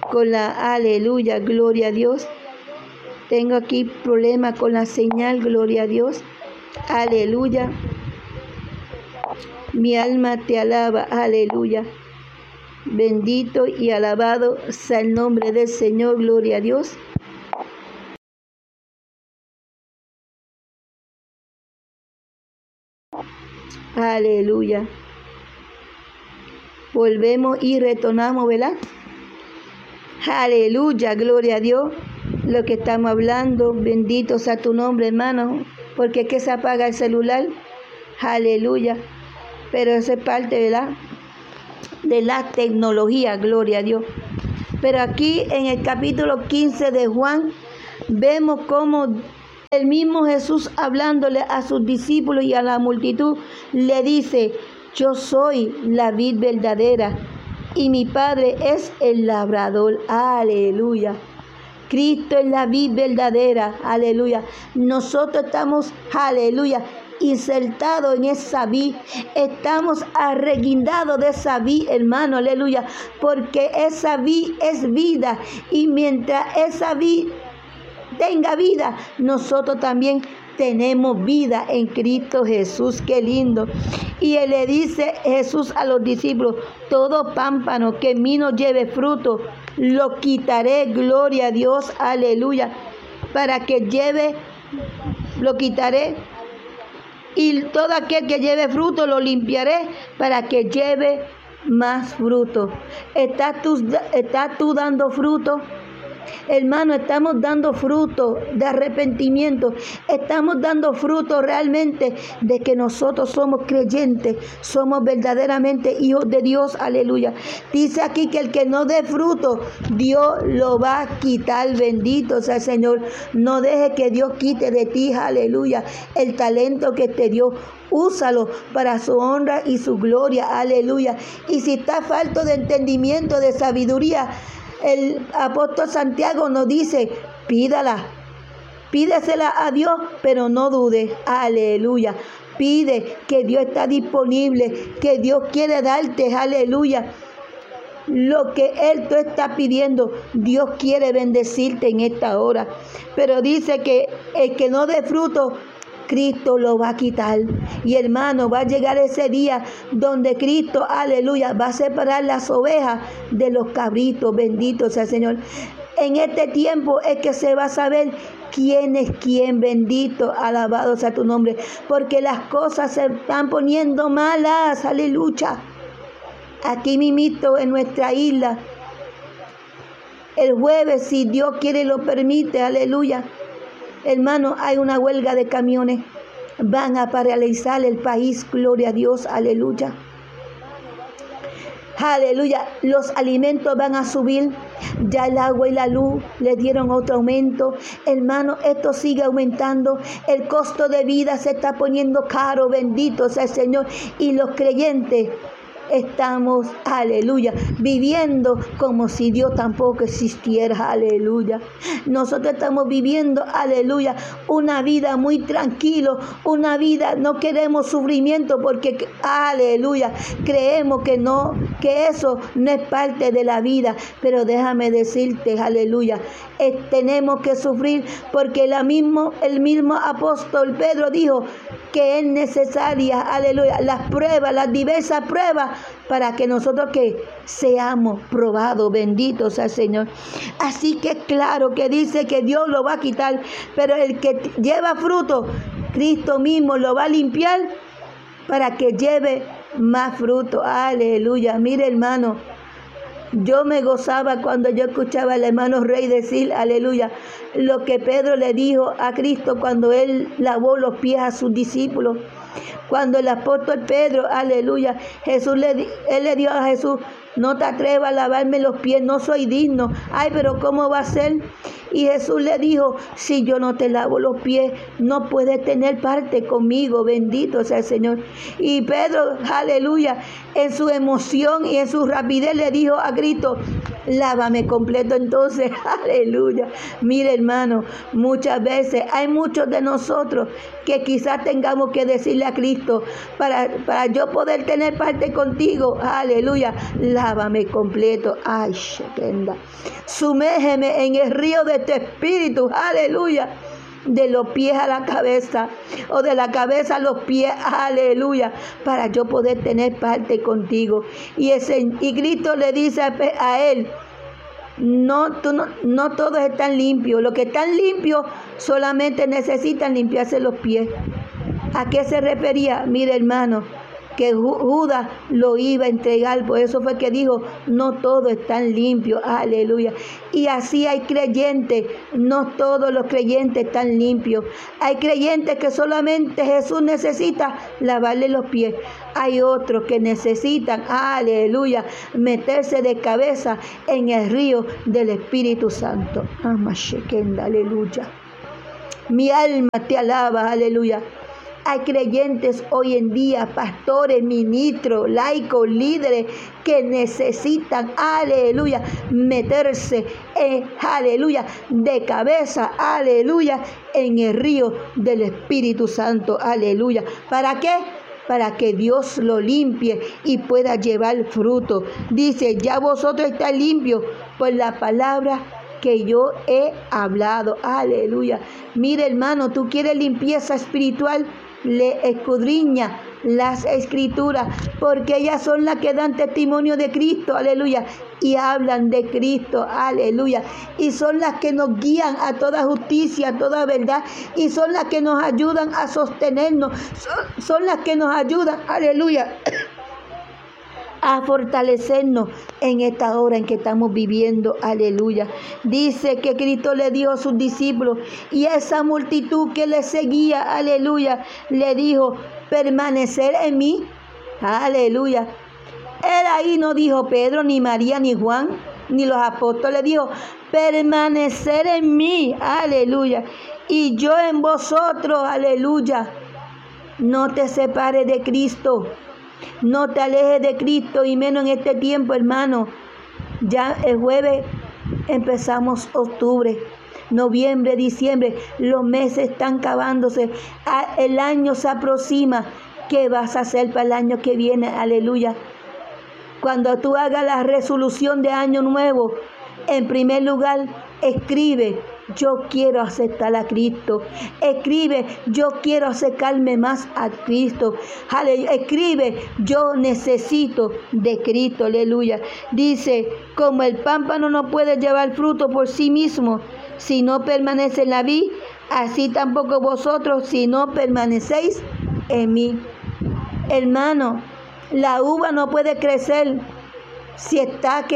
con la aleluya, gloria a Dios. Tengo aquí problema con la señal, gloria a Dios. Aleluya. Mi alma te alaba, aleluya. Bendito y alabado sea el nombre del Señor, gloria a Dios. Aleluya. Volvemos y retornamos, ¿verdad? Aleluya, gloria a Dios. Lo que estamos hablando, bendito sea tu nombre, hermano, porque es que se apaga el celular. Aleluya. Pero eso es parte, ¿verdad?, de la tecnología, gloria a Dios. Pero aquí en el capítulo 15 de Juan, vemos cómo el mismo Jesús, hablándole a sus discípulos y a la multitud, le dice: yo soy la vid verdadera y mi Padre es el labrador. Aleluya. Cristo es la vid verdadera. Aleluya. Nosotros estamos, aleluya, insertados en esa vid, estamos arreguindados de esa vid, hermano, aleluya, porque esa vid es vida, y mientras esa vid tenga vida, nosotros también tenemos vida en Cristo Jesús. Qué lindo. Y él le dice Jesús a los discípulos: todo pámpano que en mí no lleve fruto, lo quitaré, gloria a Dios, aleluya, para que lleve, lo quitaré. Y todo aquel que lleve fruto lo limpiaré para que lleve más fruto. ¿Estás tú dando fruto? Hermano, estamos dando fruto de arrepentimiento. Estamos dando fruto realmente de que nosotros somos creyentes, somos verdaderamente hijos de Dios. Aleluya. Dice aquí que el que no dé fruto, Dios lo va a quitar. Bendito sea el Señor. No deje que Dios quite de ti, aleluya, el talento que te dio. Úsalo para su honra y su gloria. Aleluya. Y si está falto de entendimiento, de sabiduría, el apóstol Santiago nos dice: pídesela a Dios, pero no dudes. Aleluya. Pide, que Dios está disponible, que Dios quiere darte, aleluya, lo que Él te está pidiendo. Dios quiere bendecirte en esta hora. Pero dice que el que no dé fruto, Cristo lo va a quitar. Y hermano, va a llegar ese día donde Cristo, aleluya, va a separar las ovejas de los cabritos. Bendito sea el Señor. En este tiempo es que se va a saber quién es quién. Bendito, alabado sea tu nombre, porque las cosas se están poniendo malas. Aleluya. Aquí mismito en nuestra isla, el jueves, si Dios quiere y lo permite, aleluya, hermano, hay una huelga de camiones. Van a paralizar el país, gloria a Dios, aleluya. Aleluya, los alimentos van a subir. Ya el agua y la luz le dieron otro aumento. Hermano, esto sigue aumentando. El costo de vida se está poniendo caro. Bendito sea el Señor. Y los creyentes estamos, aleluya, viviendo como si Dios tampoco existiera. Aleluya. Nosotros estamos viviendo, aleluya, una vida muy tranquilo, una vida, no queremos sufrimiento porque, aleluya, creemos que no, que eso no es parte de la vida. Pero déjame decirte, aleluya, tenemos que sufrir porque el mismo apóstol Pedro dijo que es necesaria, aleluya, las pruebas, las diversas pruebas, para que nosotros que seamos probados. Bendito sea el Señor. Así que claro que dice que Dios lo va a quitar, pero el que lleva fruto, Cristo mismo lo va a limpiar para que lleve más fruto. Aleluya. Mire, hermano, yo me gozaba cuando yo escuchaba al hermano Rey decir, aleluya, lo que Pedro le dijo a Cristo cuando él lavó los pies a sus discípulos. Cuando el apóstol Pedro, aleluya, él le dijo a Jesús: no te atrevas a lavarme los pies, no soy digno. Ay, pero ¿cómo va a ser? Y Jesús le dijo: si yo no te lavo los pies, no puedes tener parte conmigo. Bendito sea el Señor. Y Pedro, aleluya, en su emoción y en su rapidez le dijo a Cristo: Lávame completo entonces, aleluya. Mire, hermano, muchas veces hay muchos de nosotros que quizás tengamos que decirle a Cristo, para yo poder tener parte contigo, aleluya, lávame completo. Ay, Shekenda. Sumérgeme en el río de tu espíritu, aleluya. De los pies a la cabeza, o de la cabeza a los pies, aleluya, para yo poder tener parte contigo. Y Cristo le dice a él, no todos están limpios, los que están limpios solamente necesitan limpiarse los pies. ¿A qué se refería? Mire, hermano, que Judas lo iba a entregar, por eso fue que dijo, no todos están limpios, aleluya. Y así hay creyentes, no todos los creyentes están limpios. Hay creyentes que solamente Jesús necesita lavarle los pies. Hay otros que necesitan, aleluya, meterse de cabeza en el río del Espíritu Santo. Aleluya. Mi alma te alaba, aleluya. Hay creyentes hoy en día, pastores, ministros, laicos, líderes, que necesitan, aleluya, meterse, aleluya, de cabeza, aleluya, en el río del Espíritu Santo, aleluya. ¿Para qué? Para que Dios lo limpie y pueda llevar fruto. Dice, ya vosotros estáis limpios por la palabra que yo he hablado, aleluya. Mire, hermano, tú quieres limpieza espiritual, le escudriña las escrituras, porque ellas son las que dan testimonio de Cristo, aleluya, y hablan de Cristo, aleluya, y son las que nos guían a toda justicia, a toda verdad, y son las que nos ayudan a sostenernos, son las que nos ayudan, aleluya, a fortalecernos en esta hora en que estamos viviendo, aleluya. Dice que Cristo le dijo a sus discípulos y a esa multitud que le seguía, aleluya, le dijo, permanecer en mí, aleluya. Él ahí no dijo Pedro, ni María, ni Juan, ni los apóstoles, dijo, permanecer en mí, aleluya, y yo en vosotros, aleluya. No te separes de Cristo. No te alejes de Cristo, y menos en este tiempo, hermano. Ya el jueves empezamos octubre, noviembre, diciembre. Los meses están acabándose. El año se aproxima. ¿Qué vas a hacer para el año que viene? Aleluya. Cuando tú hagas la resolución de año nuevo, en primer lugar, escribe, yo quiero aceptar a Cristo. Escribe, yo quiero acercarme más a Cristo. Escribe, yo necesito de Cristo. Aleluya. Dice, como el pámpano no puede llevar fruto por sí mismo si no permanece en la vid, así tampoco vosotros si no permanecéis en mí. Hermano, la uva no puede crecer si está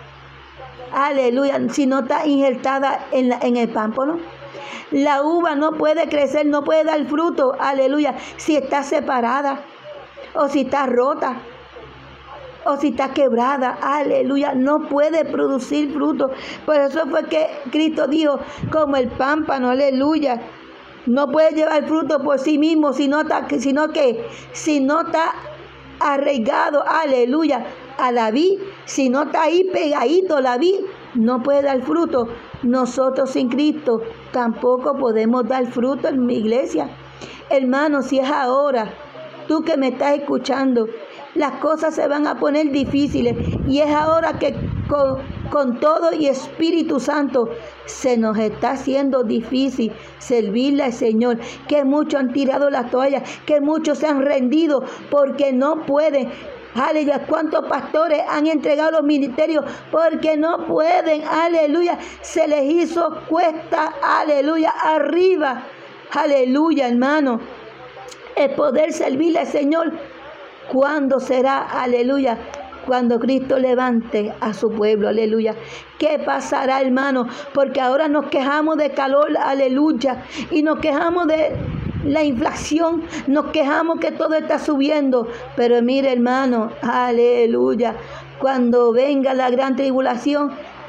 aleluya, si no está injertada en el pámpano. La uva no puede crecer, no puede dar fruto, aleluya, si está separada, o si está rota, o si está quebrada, aleluya, no puede producir fruto. Por eso fue que Cristo dijo, como el pámpano, aleluya, no puede llevar fruto por sí mismo, sino está arraigado, aleluya, a la vid. Si no está ahí pegadito la vid, no puede dar fruto. Nosotros sin Cristo tampoco podemos dar fruto en mi iglesia. Hermano, si es ahora, tú que me estás escuchando, las cosas se van a poner difíciles, y es ahora que con todo y Espíritu Santo se nos está haciendo difícil servirle al Señor, que muchos han tirado la toalla, que muchos se han rendido porque no pueden. Aleluya, cuántos pastores han entregado los ministerios porque no pueden, aleluya, se les hizo cuesta, aleluya, arriba, aleluya, hermano, el poder servirle al Señor. ¿Cuándo será, aleluya? Cuando Cristo levante a su pueblo, aleluya. ¿Qué pasará, hermano? Porque ahora nos quejamos de calor, aleluya, y nos quejamos de la inflación, nos quejamos que todo está subiendo, pero mire, hermano, aleluya, cuando venga la gran tribulación,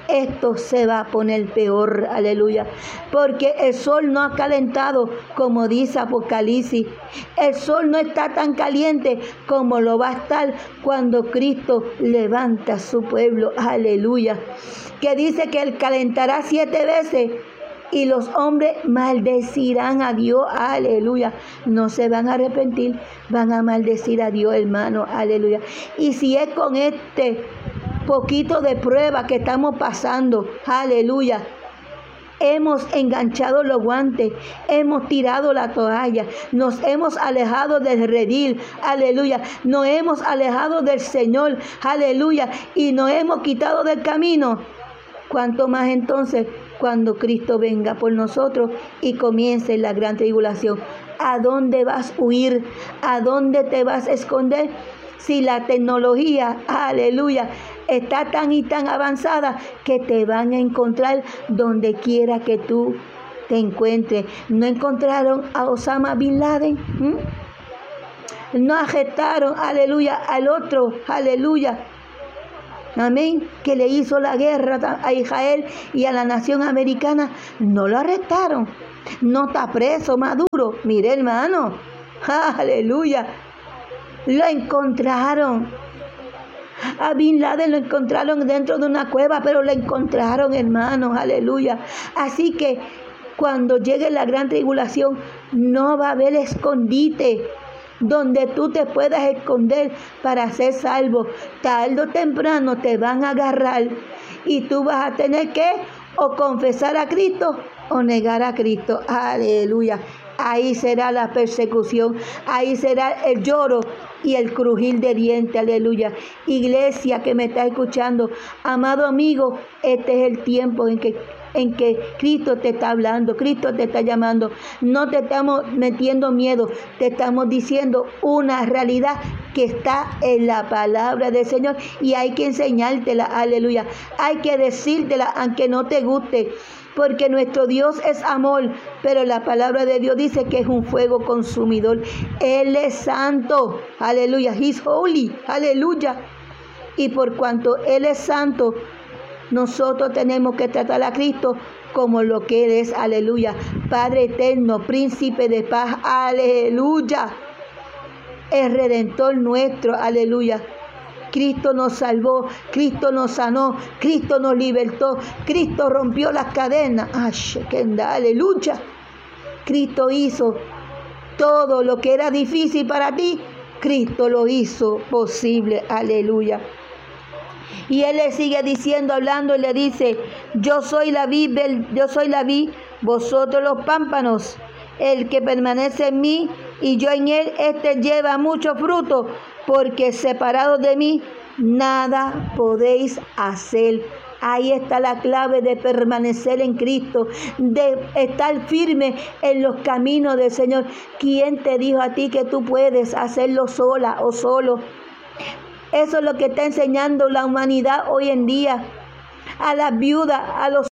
esto se va a poner peor, aleluya, porque el sol no ha calentado como dice Apocalipsis. El sol no está tan caliente como lo va a estar cuando Cristo levanta a su pueblo, aleluya, que dice que él calentará 7 veces y los hombres maldecirán a Dios, aleluya. No se van a arrepentir, van a maldecir a Dios, hermano, aleluya. Y si es con este poquito de prueba que estamos pasando, aleluya, hemos enganchado los guantes, hemos tirado la toalla, nos hemos alejado del redil, aleluya, nos hemos alejado del Señor, aleluya, y nos hemos quitado del camino. ¿Cuánto más entonces cuando Cristo venga por nosotros y comience la gran tribulación? ¿A dónde vas a huir? ¿A dónde te vas a esconder? Si la tecnología, aleluya, está tan y tan avanzada que te van a encontrar donde quiera que tú te encuentres. ¿No encontraron a Osama Bin Laden? ¿No arrestaron, aleluya, al otro, aleluya, amén, que le hizo la guerra a Israel y a la nación americana? No lo arrestaron. No está preso Maduro. Mire, hermano, aleluya, lo encontraron. A Bin Laden lo encontraron dentro de una cueva, pero lo encontraron, hermanos, aleluya. Así que cuando llegue la gran tribulación, no va a haber escondite donde tú te puedas esconder para ser salvo. Tarde o temprano te van a agarrar y tú vas a tener que o confesar a Cristo o negar a Cristo, aleluya. Ahí será la persecución, ahí será el lloro y el crujir de dientes, aleluya. Iglesia que me está escuchando, amado amigo, este es el tiempo en que Cristo te está hablando, Cristo te está llamando. No te estamos metiendo miedo, te estamos diciendo una realidad que está en la palabra del Señor y hay que enseñártela, aleluya. Hay que decírtela aunque no te guste, porque nuestro Dios es amor, pero la palabra de Dios dice que es un fuego consumidor. Él es santo, aleluya, He's holy, aleluya. Y por cuanto Él es santo, nosotros tenemos que tratar a Cristo como lo que Él es, aleluya. Padre eterno, príncipe de paz, aleluya. El Redentor nuestro, aleluya. Cristo nos salvó, Cristo nos sanó, Cristo nos libertó, Cristo rompió las cadenas. Aleluya. Cristo hizo todo lo que era difícil para ti, Cristo lo hizo posible, aleluya. Y Él le sigue diciendo, hablando, y le dice: yo soy la vid, vosotros los pámpanos. El que permanece en mí y yo en él, este lleva mucho fruto, porque separados de mí nada podéis hacer. Ahí está la clave de permanecer en Cristo, de estar firme en los caminos del Señor. ¿Quién te dijo a ti que tú puedes hacerlo sola o solo? Eso es lo que está enseñando la humanidad hoy en día. A las viudas, a los